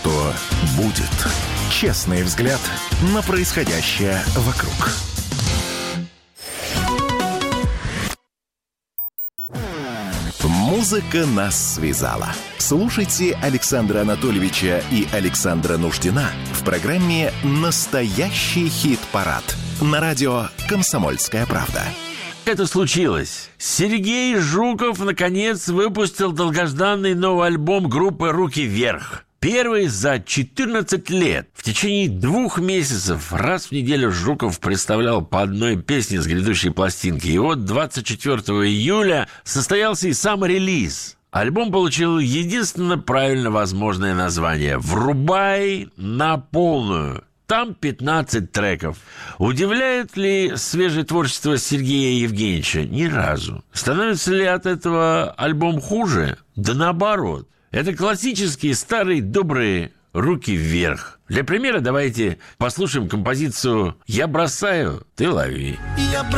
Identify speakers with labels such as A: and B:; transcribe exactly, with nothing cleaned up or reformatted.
A: что будет. Честный взгляд на происходящее вокруг. Музыка нас связала. Слушайте Александра Анатольевича и Александра Нуждина в программе «Настоящий хит-парад» на радио «Комсомольская правда».
B: Это случилось. Сергей Жуков, наконец, выпустил долгожданный новый альбом группы «Руки вверх». Первый за четырнадцать лет. В течение двух месяцев раз в неделю Жуков представлял по одной песне с грядущей пластинки. И вот двадцать четвёртого июля состоялся и сам релиз. Альбом получил единственно правильно возможное название «Врубай на полную». Там пятнадцать треков. Удивляет ли свежее творчество Сергея Евгеньевича? Ни разу. Становится ли от этого альбом хуже? Да наоборот. Это классические старые добрые «Руки вверх». Для примера давайте послушаем композицию «Я бросаю, ты лови».